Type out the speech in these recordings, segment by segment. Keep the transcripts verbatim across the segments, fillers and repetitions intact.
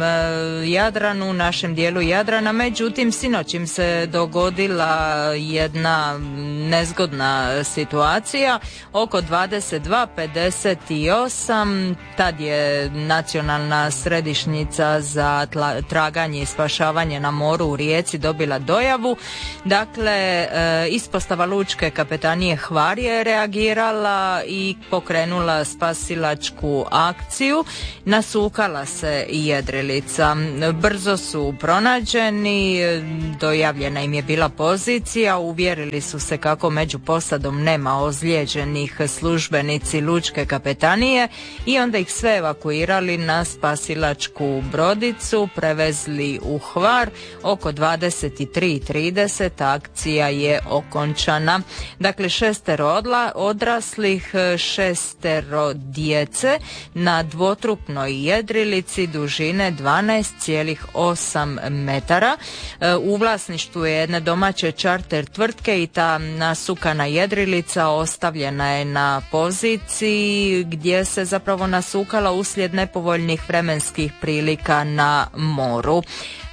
Jadranu, našem dijelu Jadrana. Međutim, sinoć im se dogodila jedna nezgodna situacija. Oko dvadeset dva pedeset osam tad je Nacionalna središnjica za tla, traganje i spašavanje na moru u Rijeci dobila dojavu. Dakle, ispostava lučke kapetanije Hvar je reagirala i pokrenula spasilačku akciju. Nasukala se jedrilica. Brzo su pronađeni, dojavljena im je bila pozicija, uvjerili su se kako među posadom nema ozlijeđenih, službenici lučke kapetanije i onda ih sve evakuirali na spasilačku brodicu, prevezli u Hvar. Oko dvadeset tri trideset akcija je okončana. Dakle, šestero odla, odraslih, šestero djece na dvotrupnoj jedrilici dužine dvanaest zarez osam metara. U vlasništvu je jedne domaće čarter tvrtke i ta nasukana jedrilica ostavljena je na poziciji gdje se zapravo nasukala uslijed nepovoljnih vremenskih prilika na moru.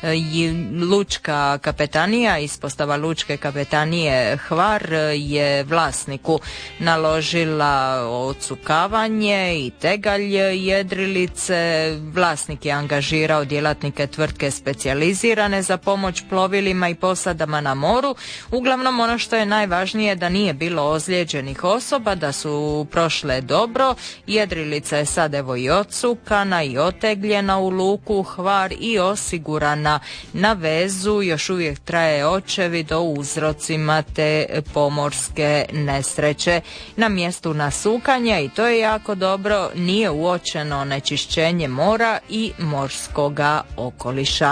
Lučka kapetanija, ispostava lučke kapetanije Hvar je vlasniku naložila odsukavanje i tegalj jedrilice. Vlasnik je angažirao djelatnike tvrtke specijalizirane za pomoć plovilima i posadama na moru. Uglavnom, ono što je najvažnije da nije bilo ozlijeđenih osoba, da su prošle dobro. Jedrilica je sad evo i odsukana i otegljena u luku Hvar i osigurana na vezu. Još uvijek traje očevid o uzrocima te pomorske nesreće. Na mjestu nasukanja, i to je jako dobro, nije uočeno onečišćenje mora i morskoga okoliša.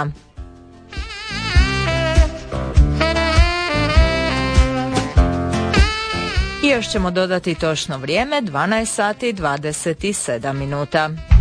I još ćemo dodati točno vrijeme, dvanaest sati dvadeset sedam minuta.